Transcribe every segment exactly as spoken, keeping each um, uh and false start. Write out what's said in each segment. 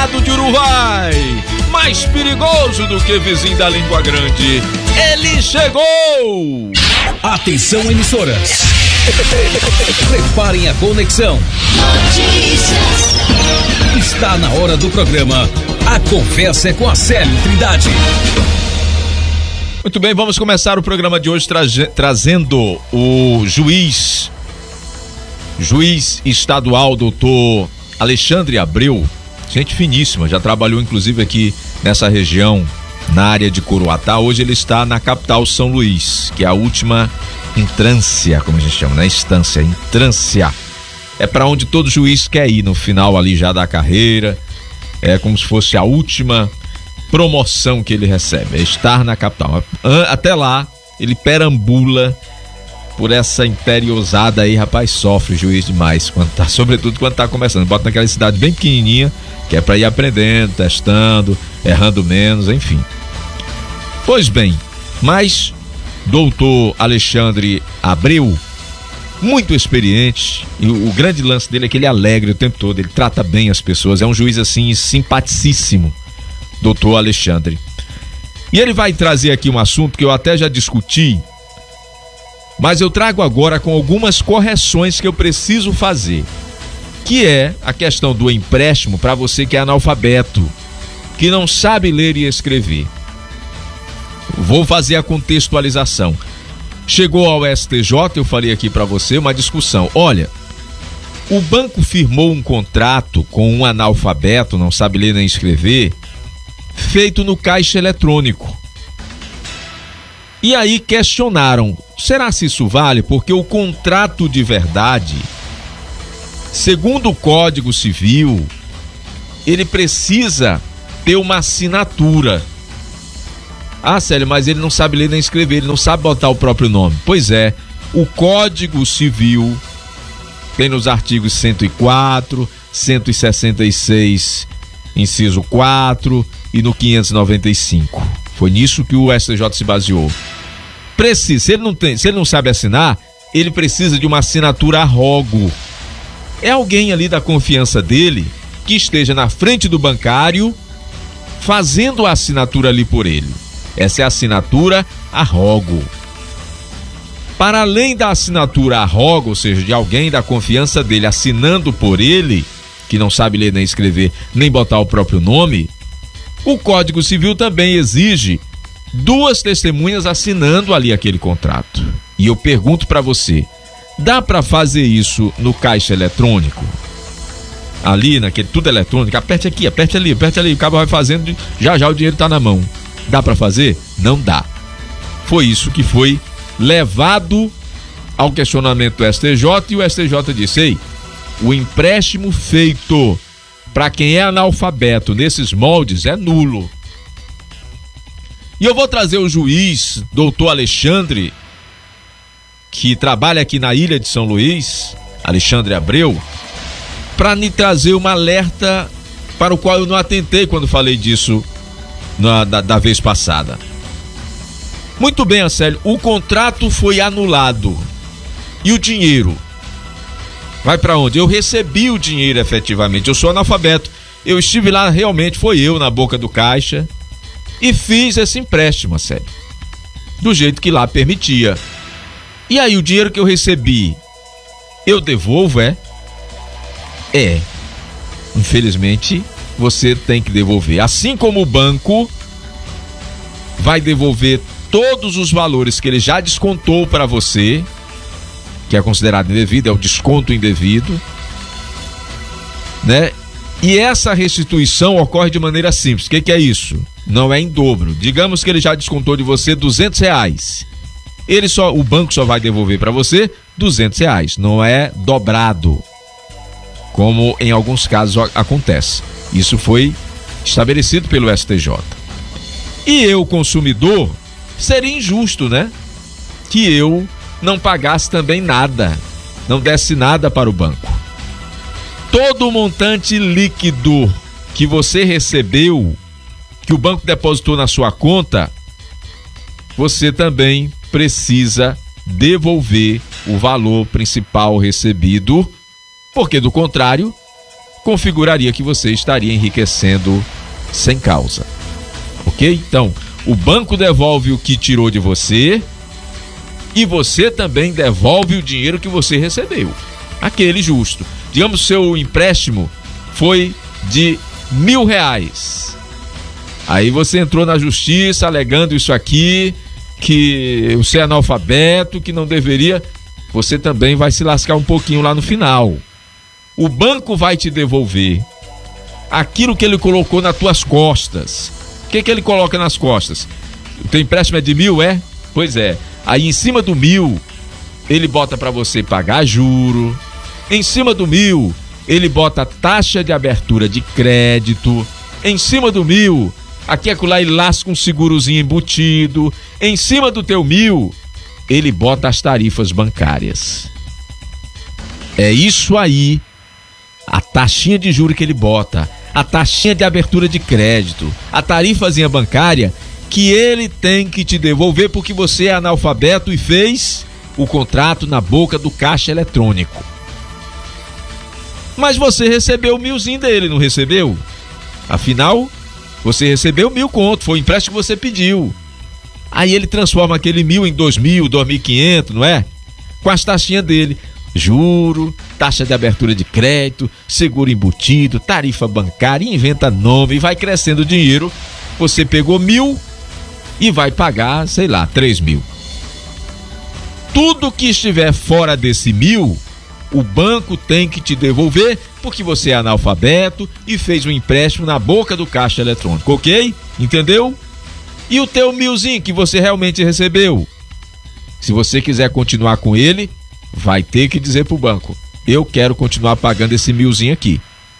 danado de Uruguai, mais perigoso do que vizinho da língua grande. Ele chegou! Atenção, emissoras. Preparem a conexão. Notícias. Está na hora do programa A Conversa é com Acélio Trindade. Muito bem, vamos começar o programa de hoje tra- trazendo o juiz, juiz estadual, doutor Alexandre Abreu, gente finíssima, já trabalhou inclusive aqui nessa região, na área de Coroatá. Hoje ele está na capital São Luís, que é a última intrância, como a gente chama, né? Instância, intrância. É para onde todo juiz quer ir no final ali já da carreira. É como se fosse a última promoção que ele recebe, é estar na capital. Até lá, ele perambula por essa imperiosada aí, rapaz, sofre o juiz demais, quando tá, sobretudo quando tá começando. Bota naquela cidade bem pequenininha, que é para ir aprendendo, testando, errando menos, enfim. Pois bem, mas doutor Alexandre Abreu, muito experiente, e o, o grande lance dele é que ele é alegre o tempo todo, ele trata bem as pessoas, é um juiz assim simpaticíssimo, doutor Alexandre. E ele vai trazer aqui um assunto que eu até já discuti, mas eu trago agora com algumas correções que eu preciso fazer, que é a questão do empréstimo para você que é analfabeto, que não sabe ler e escrever. Vou fazer a contextualização. Chegou ao S T J, eu falei aqui para você, uma discussão. Olha, o banco firmou um contrato com um analfabeto, não sabe ler nem escrever, feito no caixa eletrônico. E aí questionaram, será se isso vale? Porque o contrato de verdade, segundo o Código Civil, ele precisa ter uma assinatura. Ah, Célio, mas ele não sabe ler nem escrever, ele não sabe botar o próprio nome. Pois é, o Código Civil tem nos artigos cento e quatro, cento e sessenta e seis, inciso quatro, e no quinhentos e noventa e cinco. Foi nisso que o S T J se baseou. Precisa, se ele não tem, se ele não sabe assinar, ele precisa de uma assinatura a rogo. É alguém ali da confiança dele que esteja na frente do bancário fazendo a assinatura ali por ele. Essa é a assinatura a rogo. Para além da assinatura a rogo, ou seja, de alguém da confiança dele assinando por ele, que não sabe ler nem escrever, nem botar o próprio nome, o Código Civil também exige duas testemunhas assinando ali aquele contrato. E eu pergunto para você, dá para fazer isso no caixa eletrônico? Ali, naquele tudo eletrônico, aperte aqui, aperte ali, aperte ali, o cabo vai fazendo, já já o dinheiro tá na mão. Dá para fazer? Não dá. Foi isso que foi levado ao questionamento do S T J e o S T J disse, ei, o empréstimo feito para quem é analfabeto nesses moldes é nulo. E eu vou trazer o juiz, doutor Alexandre, que trabalha aqui na ilha de São Luís, Alexandre Abreu, para me trazer uma alerta para o qual eu não atentei quando falei disso na, da, da vez passada. Muito bem, Acélio, o contrato foi anulado. E o dinheiro? Vai para onde? Eu recebi o dinheiro efetivamente, eu sou analfabeto. Eu estive lá, realmente, foi eu na boca do caixa e fiz esse empréstimo, Acélio, do jeito que lá permitia. E aí o dinheiro que eu recebi, eu devolvo, é? É. Infelizmente, você tem que devolver. Assim como o banco vai devolver todos os valores que ele já descontou para você, que é considerado indevido, é o desconto indevido, né? E essa restituição ocorre de maneira simples. O que, que é isso? Não é em dobro. Digamos que ele já descontou de você duzentos reais. Ele só, o banco só vai devolver para você duzentos reais. Não é dobrado, como em alguns casos acontece. Isso foi estabelecido pelo S T J. E eu, consumidor, seria injusto, né? Que eu não pagasse também nada, não desse nada para o banco. Todo o montante líquido que você recebeu, que o banco depositou na sua conta, você também precisa devolver o valor principal recebido, porque do contrário, configuraria que você estaria enriquecendo sem causa. Ok? Então, o banco devolve o que tirou de você e você também devolve o dinheiro que você recebeu. Aquele justo. Digamos, seu empréstimo foi de mil reais. Aí você entrou na justiça alegando isso aqui, que você é analfabeto, que não deveria. Você também vai se lascar um pouquinho lá no final. O banco vai te devolver aquilo que ele colocou nas tuas costas. O que que ele coloca nas costas? O teu empréstimo é de mil, é? Pois é. Aí em cima do mil, ele bota para você pagar juro. Em cima do mil, ele bota taxa de abertura de crédito. Em cima do mil, aqui é acolá ele lasca um segurozinho embutido. Em cima do teu mil, ele bota as tarifas bancárias. É isso aí, a taxinha de juro que ele bota, a taxinha de abertura de crédito, a tarifazinha bancária que ele tem que te devolver porque você é analfabeto e fez o contrato na boca do caixa eletrônico. Mas você recebeu o milzinho dele, não recebeu? Afinal, você recebeu mil conto, foi o empréstimo que você pediu. Aí ele transforma aquele mil em dois mil, dois mil e quinhentos, não é? Com as taxinhas dele. Juro, taxa de abertura de crédito, seguro embutido, tarifa bancária, inventa nome e vai crescendo o dinheiro. Você pegou mil e vai pagar, sei lá, três mil. Tudo que estiver fora desse mil, o banco tem que te devolver porque você é analfabeto e fez um empréstimo na boca do caixa eletrônico, ok? Entendeu? E o teu milzinho que você realmente recebeu? Se você quiser continuar com ele, vai ter que dizer pro banco: eu quero continuar pagando esse milzinho aqui.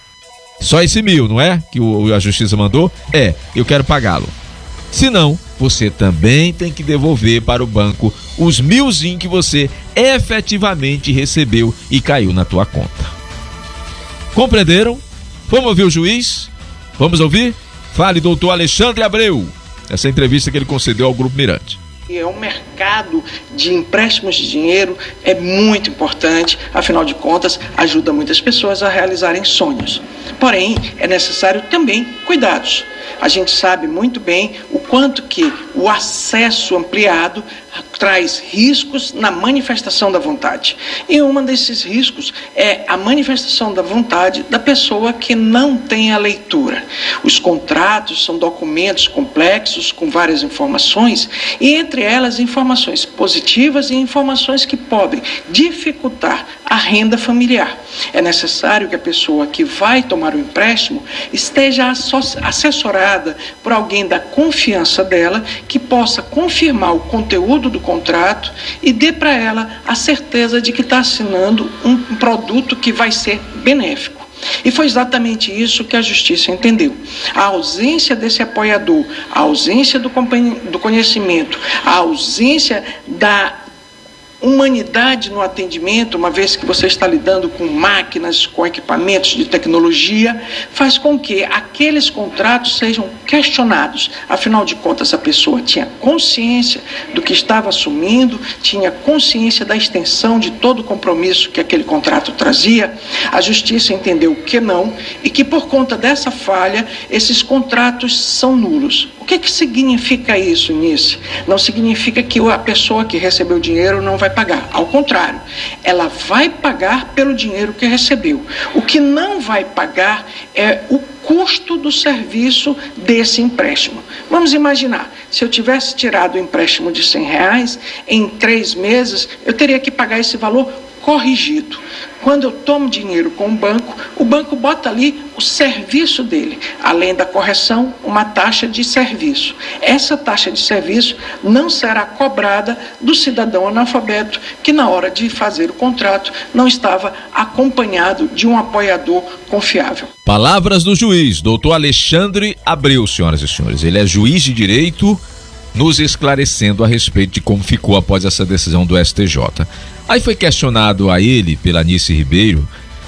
Só esse mil, não é? Que o, a justiça mandou? É, eu quero pagá-lo. Se não, você também tem que devolver para o banco os milzinho que você efetivamente recebeu e caiu na tua conta. Compreenderam? Vamos ouvir o juiz? Vamos ouvir? Fale, doutor Alexandre Abreu. Essa entrevista que ele concedeu ao Grupo Mirante. É um mercado de empréstimos de dinheiro, é muito importante, afinal de contas, ajuda muitas pessoas a realizarem sonhos. Porém, é necessário também cuidados. A gente sabe muito bem o quanto que o acesso ampliado traz riscos na manifestação da vontade. E um desses riscos é a manifestação da vontade da pessoa que não tem a leitura. Os contratos são documentos complexos com várias informações e entre elas informações positivas e informações que podem dificultar a renda familiar. É necessário que a pessoa que vai tomar o empréstimo esteja assessorada por alguém da confiança dela que possa confirmar o conteúdo do contrato e dê para ela a certeza de que está assinando um produto que vai ser benéfico. E foi exatamente isso que a justiça entendeu. A ausência desse apoiador, a ausência do conhecimento, a ausência da humanidade no atendimento, uma vez que você está lidando com máquinas, com equipamentos de tecnologia, faz com que aqueles contratos sejam questionados. Afinal de contas, a pessoa tinha consciência do que estava assumindo, tinha consciência da extensão de todo o compromisso que aquele contrato trazia. A justiça entendeu que não e que por conta dessa falha, esses contratos são nulos. O que que significa isso, Nice? Não significa que a pessoa que recebeu o dinheiro não vai pagar. Ao contrário, ela vai pagar pelo dinheiro que recebeu. O que não vai pagar é o custo do serviço desse empréstimo. Vamos imaginar, se eu tivesse tirado o empréstimo de cem reais, em três meses, eu teria que pagar esse valor corrigido. Quando eu tomo dinheiro com o banco, o banco bota ali o serviço dele, além da correção, uma taxa de serviço. Essa taxa de serviço não será cobrada do cidadão analfabeto que na hora de fazer o contrato não estava acompanhado de um apoiador confiável. Palavras do juiz, doutor Alexandre Abreu, senhoras e senhores. Ele é juiz de direito, nos esclarecendo a respeito de como ficou após essa decisão do S T J. Aí foi questionado a ele, pela Nice Ribeiro,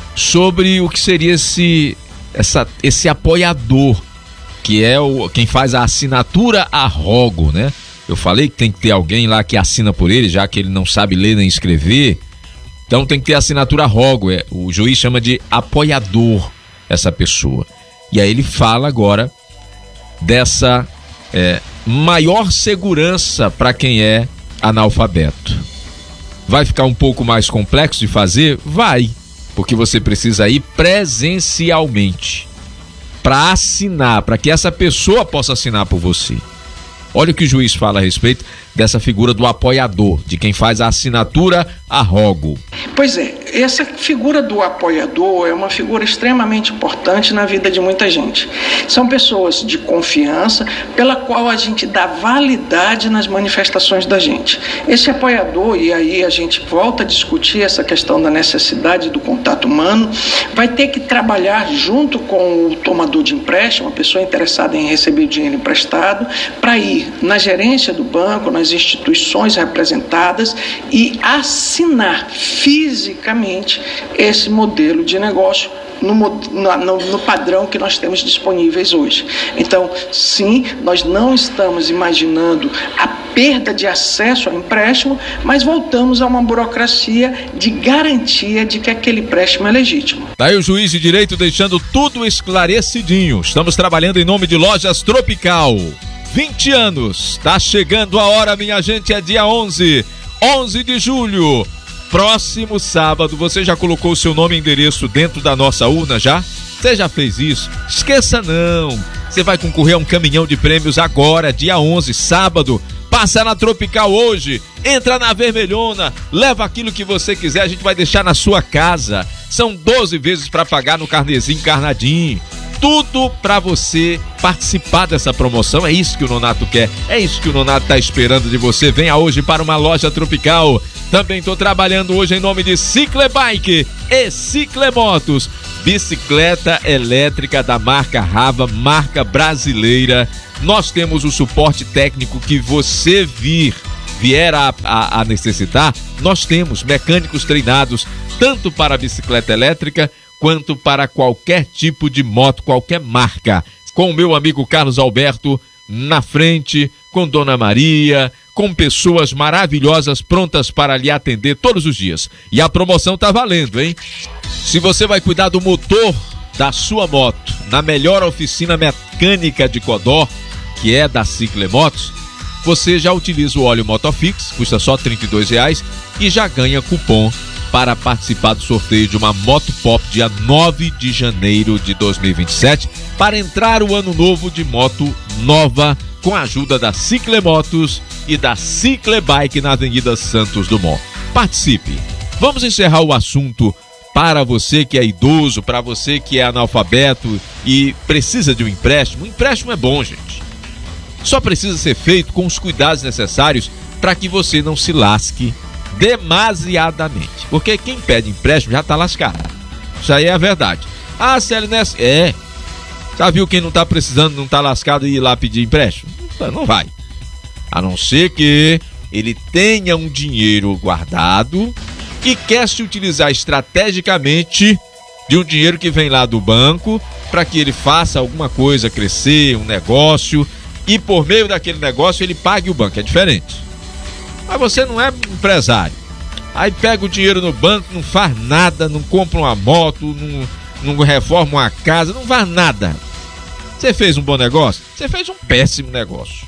sobre o que seria esse, essa, esse apoiador, que é o, quem faz a assinatura a rogo, né? Eu falei que tem que ter alguém lá que assina por ele, já que ele não sabe ler nem escrever. Então tem que ter assinatura a rogo, é, o juiz chama de apoiador. essa pessoa. E aí ele fala agora dessa é, maior segurança para quem é analfabeto. Vai ficar um pouco mais complexo de fazer? Vai, porque você precisa ir presencialmente para assinar, para que essa pessoa possa assinar por você. Olha o que o juiz fala a respeito dessa figura do apoiador, de quem faz a assinatura a rogo. Pois é, essa figura do apoiador é uma figura extremamente importante na vida de muita gente. São pessoas de confiança pela qual a gente dá validade nas manifestações da gente. Esse apoiador, e aí a gente volta a discutir essa questão da necessidade do contato humano, vai ter que trabalhar junto com o tomador de empréstimo, a pessoa interessada em receber o dinheiro emprestado, para ir na gerência do banco, nas instituições representadas e assinar fisicamente esse modelo de negócio no, no, no padrão que nós temos disponíveis hoje. Então, sim, nós não estamos imaginando a perda de acesso ao empréstimo, mas voltamos a uma burocracia de garantia de que aquele empréstimo é legítimo. Daí o juiz de direito deixando tudo esclarecidinho. Estamos trabalhando em nome de Lojas Tropical. vinte anos, tá chegando a hora, minha gente, é dia onze, onze de julho, próximo sábado. Você já colocou o seu nome e endereço dentro da nossa urna já? Você já fez isso? Esqueça não, você vai concorrer a um caminhão de prêmios agora, dia onze, sábado. Passa na Tropical hoje, entra na Vermelhona, leva aquilo que você quiser, a gente vai deixar na sua casa. São doze vezes para pagar no carnezinho encarnadinho. Tudo para você participar dessa promoção. É isso que o Nonato quer, é isso que o Nonato tá esperando de você. Venha hoje para uma loja Tropical. Também estou trabalhando hoje em nome de Ciclebike e Ciclemotos, bicicleta elétrica da marca Rava, marca brasileira. Nós temos o suporte técnico que você vir, vier a, a, a necessitar. Nós temos mecânicos treinados tanto para a bicicleta elétrica quanto para qualquer tipo de moto, qualquer marca. Com o meu amigo Carlos Alberto na frente, com Dona Maria, com pessoas maravilhosas prontas para lhe atender todos os dias. E a promoção tá valendo, hein? Se você vai cuidar do motor da sua moto na melhor oficina mecânica de Codó, que é da Ciclemotos, você já utiliza o óleo Motofix, custa só trinta e dois reais e já ganha cupom para participar do sorteio de uma Moto Pop dia nove de janeiro de dois mil e vinte e sete, para entrar o ano novo de moto nova com a ajuda da Ciclemotos e da Ciclebike na Avenida Santos Dumont. Participe! Vamos encerrar o assunto para você que é idoso, para você que é analfabeto e precisa de um empréstimo. Um empréstimo é bom, gente. Só precisa ser feito com os cuidados necessários para que você não se lasque demasiadamente, porque quem pede empréstimo já tá lascado. Isso aí é a verdade. Ah, Célio, né? É. Já viu quem não tá precisando, não tá lascado e ir lá pedir empréstimo? Não vai. A não ser que ele tenha um dinheiro guardado e quer se utilizar estrategicamente de um dinheiro que vem lá do banco para que ele faça alguma coisa crescer, um negócio, e por meio daquele negócio ele pague o banco. É diferente. Mas você não é empresário. Aí pega o dinheiro no banco, não faz nada, não compra uma moto, não, não reforma uma casa, não faz nada. Você fez um bom negócio? Você fez um péssimo negócio.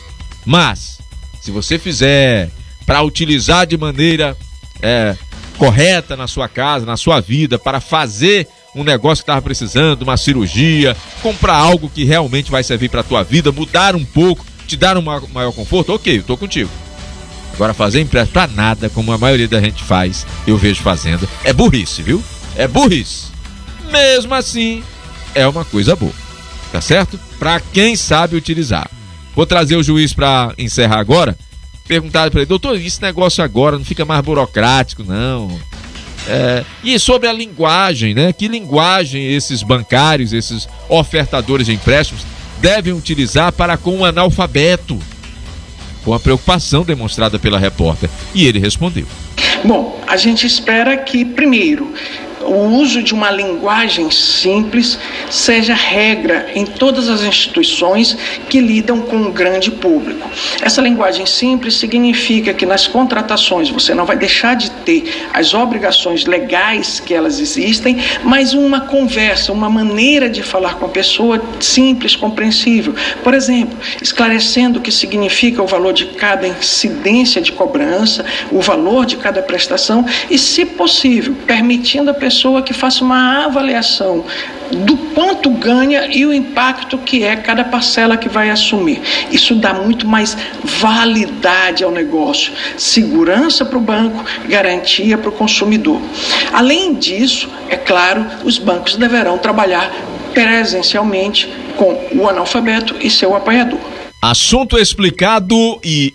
Mas, se você fizer para utilizar de maneira é, correta na sua casa, na sua vida, para fazer um negócio que estava precisando, uma cirurgia, comprar algo que realmente vai servir para a tua vida, mudar um pouco, te dar um maior conforto, ok, eu tô contigo. Agora fazer empréstimo pra nada, como a maioria da gente faz, eu vejo fazendo, é burrice, viu? É burrice. Mesmo assim, é uma coisa boa, tá certo? Pra quem sabe utilizar. Vou trazer o juiz pra encerrar agora, perguntar pra ele, doutor, esse negócio agora não fica mais burocrático, não? É, e sobre a linguagem, né? Que linguagem esses bancários, esses ofertadores de empréstimos devem utilizar para com o analfabeto? Com a preocupação demonstrada pela repórter. E ele respondeu. Bom, a gente espera que, primeiro, o uso de uma linguagem simples seja regra em todas as instituições que lidam com um grande público. Essa linguagem simples significa que nas contratações você não vai deixar de ter as obrigações legais que elas existem, mas uma conversa, uma maneira de falar com a pessoa simples, compreensível. Por exemplo, esclarecendo o que significa o valor de cada incidência de cobrança, o valor de cada prestação e, se possível, permitindo à pessoa que faça uma avaliação do quanto ganha e o impacto que é cada parcela que vai assumir. Isso dá muito mais validade ao negócio, segurança para o banco, garantia para o consumidor. Além disso, é claro, os bancos deverão trabalhar presencialmente com o analfabeto e seu apoiador. Assunto explicado e